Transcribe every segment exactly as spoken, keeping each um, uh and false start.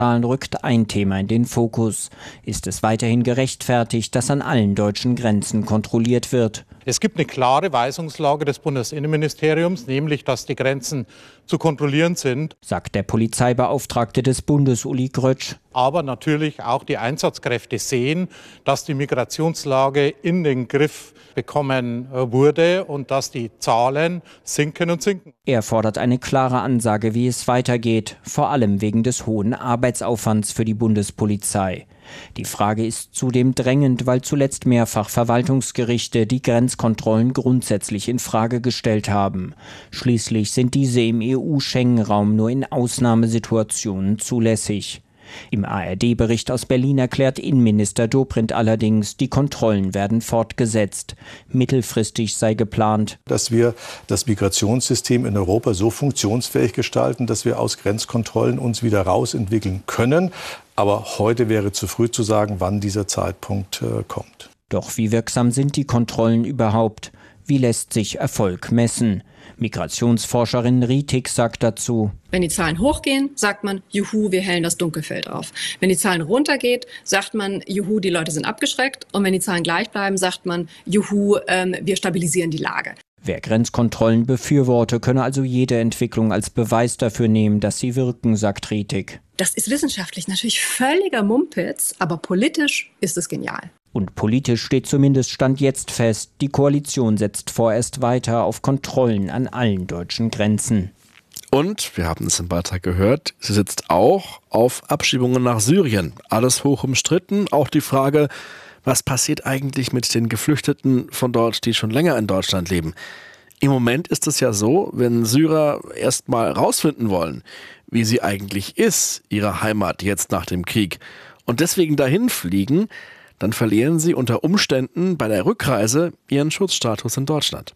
rückt ein Thema in den Fokus. Ist es weiterhin gerechtfertigt, dass an allen deutschen Grenzen kontrolliert wird? Es gibt eine klare Weisungslage des Bundesinnenministeriums, nämlich, dass die Grenzen zu kontrollieren sind, sagt der Polizeibeauftragte des Bundes, Uli Grötsch. Aber natürlich auch die Einsatzkräfte sehen, dass die Migrationslage in den Griff bekommen wurde und dass die Zahlen sinken und sinken. Er fordert eine klare Ansage, wie es weitergeht, vor allem wegen des hohen Arbeitsaufwands für die Bundespolizei. Die Frage ist zudem drängend, weil zuletzt mehrfach Verwaltungsgerichte die Grenzkontrollen grundsätzlich in Frage gestellt haben. Schließlich sind diese im E U-Schengen-Raum nur in Ausnahmesituationen zulässig. Im A R D-Bericht aus Berlin erklärt Innenminister Dobrindt allerdings, die Kontrollen werden fortgesetzt. Mittelfristig sei geplant, dass wir das Migrationssystem in Europa so funktionsfähig gestalten, dass wir aus Grenzkontrollen uns wieder rausentwickeln können. Aber heute wäre zu früh zu sagen, wann dieser Zeitpunkt äh, kommt. Doch wie wirksam sind die Kontrollen überhaupt? Wie lässt sich Erfolg messen? Migrationsforscherin Rietig sagt dazu: Wenn die Zahlen hochgehen, sagt man, juhu, wir hellen das Dunkelfeld auf. Wenn die Zahlen runtergeht, sagt man, juhu, die Leute sind abgeschreckt. Und wenn die Zahlen gleich bleiben, sagt man, juhu, ähm, wir stabilisieren die Lage. Wer Grenzkontrollen befürworte, könne also jede Entwicklung als Beweis dafür nehmen, dass sie wirken, sagt Rietig. Das ist wissenschaftlich natürlich völliger Mumpitz, aber politisch ist es genial. Und politisch steht zumindest Stand jetzt fest, die Koalition setzt vorerst weiter auf Kontrollen an allen deutschen Grenzen. Und, wir haben es im Beitrag gehört, sie setzt auch auf Abschiebungen nach Syrien. Alles hoch umstritten, auch die Frage, was passiert eigentlich mit den Geflüchteten von dort, die schon länger in Deutschland leben? Im Moment ist es ja so, wenn Syrer erst mal rausfinden wollen, wie sie eigentlich ist, ihre Heimat jetzt nach dem Krieg, und deswegen dahin fliegen, dann verlieren sie unter Umständen bei der Rückreise ihren Schutzstatus in Deutschland.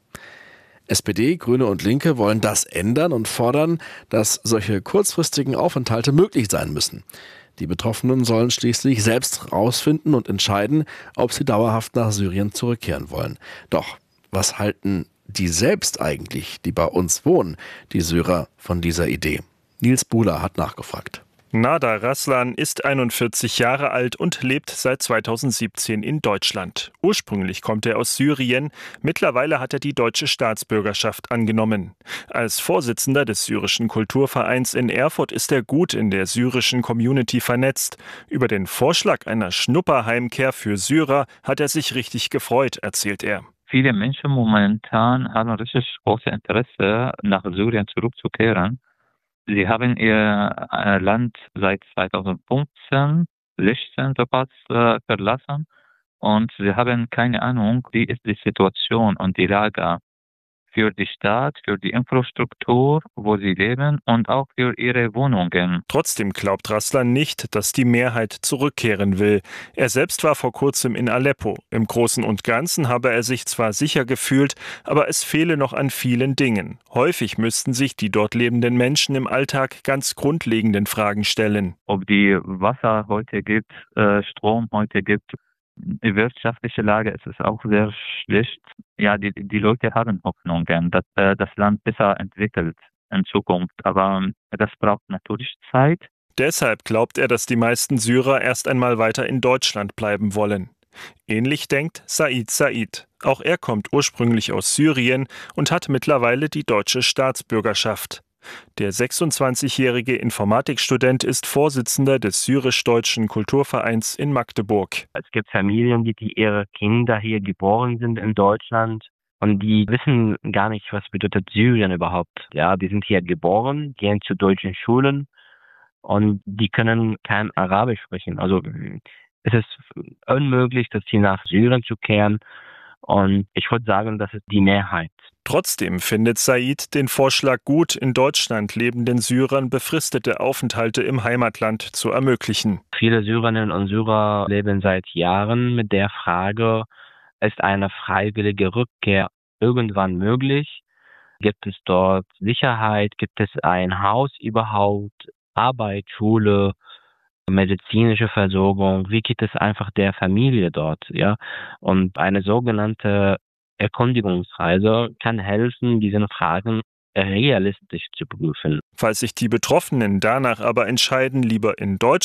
S P D, Grüne und Linke wollen das ändern und fordern, dass solche kurzfristigen Aufenthalte möglich sein müssen. Die Betroffenen sollen schließlich selbst rausfinden und entscheiden, ob sie dauerhaft nach Syrien zurückkehren wollen. Doch was halten die selbst eigentlich, die bei uns wohnen, die Syrer, von dieser Idee? Nils Buhler hat nachgefragt. Nada Raslan ist einundvierzig Jahre alt und lebt seit zweitausendsiebzehn in Deutschland. Ursprünglich kommt er aus Syrien, mittlerweile hat er die deutsche Staatsbürgerschaft angenommen. Als Vorsitzender des syrischen Kulturvereins in Erfurt ist er gut in der syrischen Community vernetzt. Über den Vorschlag einer Schnupperheimkehr für Syrer hat er sich richtig gefreut, erzählt er. Viele Menschen momentan haben richtig großes Interesse, nach Syrien zurückzukehren. Sie haben ihr Land seit zweitausendfünfzehn, sechzehn sogar äh, verlassen und sie haben keine Ahnung, wie ist die Situation und die Lage für die Stadt, für die Infrastruktur, wo sie leben und auch für ihre Wohnungen. Trotzdem glaubt Raslan nicht, dass die Mehrheit zurückkehren will. Er selbst war vor kurzem in Aleppo. Im Großen und Ganzen habe er sich zwar sicher gefühlt, aber es fehle noch an vielen Dingen. Häufig müssten sich die dort lebenden Menschen im Alltag ganz grundlegenden Fragen stellen. Ob die Wasser heute gibt, äh, Strom heute gibt, die wirtschaftliche Lage ist es auch sehr schlecht. Ja, die, die Leute haben Hoffnungen, dass äh, das Land besser entwickelt in Zukunft. Aber äh, das braucht natürlich Zeit. Deshalb glaubt er, dass die meisten Syrer erst einmal weiter in Deutschland bleiben wollen. Ähnlich denkt Said Said. Auch er kommt ursprünglich aus Syrien und hat mittlerweile die deutsche Staatsbürgerschaft. Der sechsundzwanzigjährige Informatikstudent ist Vorsitzender des syrisch-deutschen Kulturvereins in Magdeburg. Es gibt Familien, die, die ihre Kinder hier geboren sind in Deutschland und die wissen gar nicht, was bedeutet Syrien überhaupt. Ja, die sind hier geboren, gehen zu deutschen Schulen und die können kein Arabisch sprechen. Also es ist unmöglich, dass sie nach Syrien zu kehren. Und ich würde sagen, das ist die Mehrheit. Trotzdem findet Said den Vorschlag gut, in Deutschland lebenden Syrern befristete Aufenthalte im Heimatland zu ermöglichen. Viele Syrerinnen und Syrer leben seit Jahren mit der Frage, ist eine freiwillige Rückkehr irgendwann möglich? Gibt es dort Sicherheit? Gibt es ein Haus überhaupt? Arbeit, Schule, medizinische Versorgung? Wie geht es einfach der Familie dort? Ja, und eine sogenannte Erkundigungsreise kann helfen, diesen Fragen realistisch zu prüfen. Falls sich die Betroffenen danach aber entscheiden, lieber in Deutschland